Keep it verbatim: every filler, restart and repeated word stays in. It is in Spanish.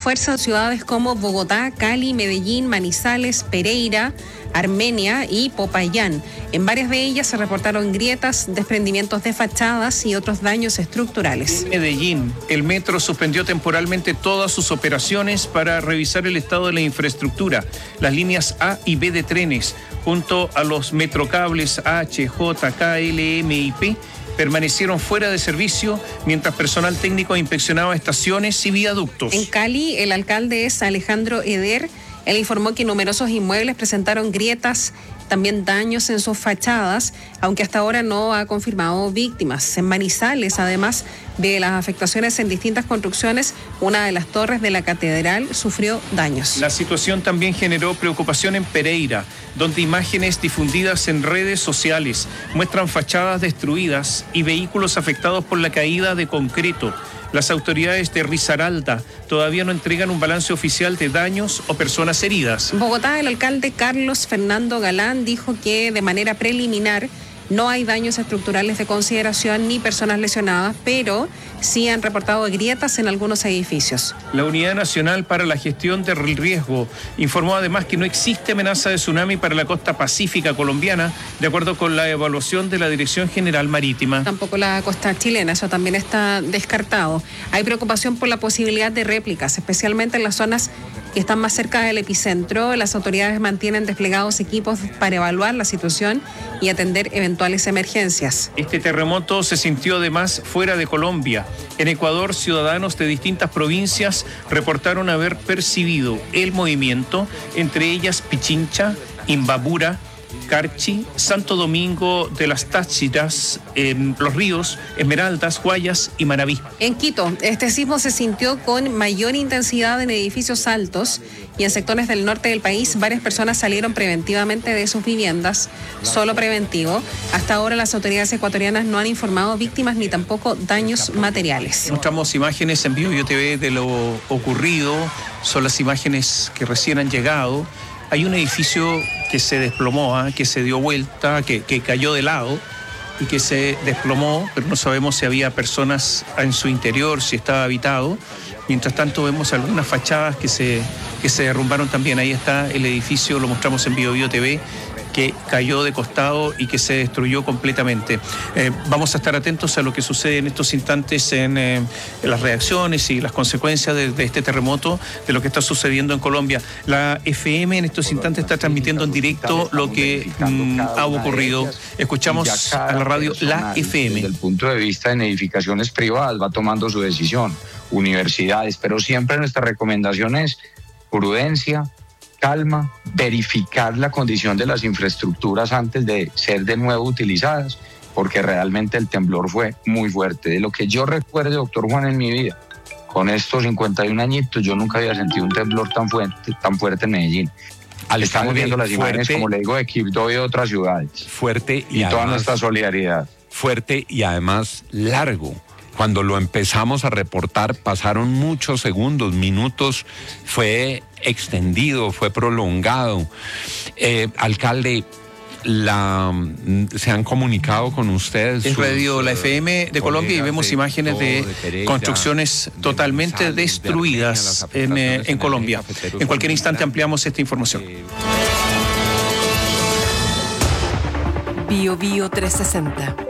fuerza ciudades como Bogotá, Cali, Medellín, Manizales, Pereira, Armenia y Popayán. En varias de ellas se reportaron grietas, desprendimientos de fachadas y otros daños estructurales. En Medellín, el metro suspendió temporalmente todas sus operaciones para revisar el estado de la infraestructura. Las líneas A y B de trenes, junto a los metrocables H, J, K, L, M y P, permanecieron fuera de servicio mientras personal técnico inspeccionaba estaciones y viaductos. En Cali, el alcalde es Alejandro Eder. Él informó que numerosos inmuebles presentaron grietas, también daños en sus fachadas, aunque hasta ahora no ha confirmado víctimas. En Manizales, además de las afectaciones en distintas construcciones, una de las torres de la catedral sufrió daños. La situación también generó preocupación en Pereira, donde imágenes difundidas en redes sociales muestran fachadas destruidas y vehículos afectados por la caída de concreto. Las autoridades de Risaralda todavía no entregan un balance oficial de daños o personas heridas. En Bogotá, el alcalde Carlos Fernando Galán dijo que de manera preliminar no hay daños estructurales de consideración ni personas lesionadas, pero sí han reportado grietas en algunos edificios. La Unidad Nacional para la Gestión del Riesgo informó además que no existe amenaza de tsunami para la costa pacífica colombiana, de acuerdo con la evaluación de la Dirección General Marítima. Tampoco la costa chilena, eso también está descartado. Hay preocupación por la posibilidad de réplicas, especialmente en las zonas que están más cerca del epicentro. Las autoridades mantienen desplegados equipos para evaluar la situación y atender eventuales emergencias. Este terremoto se sintió además fuera de Colombia. En Ecuador, ciudadanos de distintas provincias reportaron haber percibido el movimiento, entre ellas Pichincha, Imbabura, Carchi, Santo Domingo de las Táchiras, en Los Ríos, Esmeraldas, Guayas y Manabí. En Quito, este sismo se sintió con mayor intensidad en edificios altos y en sectores del norte del país varias personas salieron preventivamente de sus viviendas, solo preventivo. Hasta ahora las autoridades ecuatorianas no han informado víctimas ni tampoco daños materiales. Mostramos imágenes en Bio Bio T V de lo ocurrido, son las imágenes que recién han llegado. Hay un edificio que se desplomó, ¿eh? que se dio vuelta, que, que cayó de lado y que se desplomó, pero no sabemos si había personas en su interior, si estaba habitado. Mientras tanto vemos algunas fachadas que se, que se derrumbaron también. Ahí está el edificio, lo mostramos en Bio Bio T V, que cayó de costado y que se destruyó completamente. Eh, vamos a estar atentos a lo que sucede en estos instantes en, eh, en las reacciones y las consecuencias de, de este terremoto, de lo que está sucediendo en Colombia. La F M en estos instantes está transmitiendo en directo lo que mm, ha ocurrido. Escuchamos a la radio La F M. Desde el punto de vista en edificaciones privadas va tomando su decisión, universidades, pero siempre nuestra recomendación es prudencia, calma, verificar la condición de las infraestructuras antes de ser de nuevo utilizadas, porque realmente el temblor fue muy fuerte. De lo que yo recuerdo, doctor Juan, en mi vida, con estos cincuenta y un añitos, yo nunca había sentido un temblor tan fuerte, tan fuerte en Medellín. Alcalde, estamos viendo las fuerte, imágenes, como le digo, de Quibdó y de otras ciudades. Fuerte y, y además, toda nuestra solidaridad. Fuerte y además largo. Cuando lo empezamos a reportar pasaron muchos segundos, minutos, fue extendido, fue prolongado. Eh, alcalde, la, ¿se han comunicado con ustedes? Es Radio La F M de Colombia y vemos imágenes de, de Pereira, construcciones de totalmente Manizales, destruidas de en, eh, en Colombia. En cualquier instante ampliamos esta información. Bio Bio trescientos sesenta.